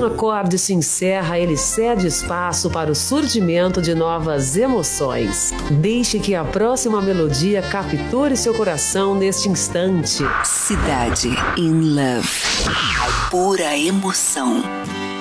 um acorde se encerra, ele cede espaço para o surgimento de novas emoções. Deixe que a próxima melodia capture seu coração neste instante. Cidade in Love. Pura emoção.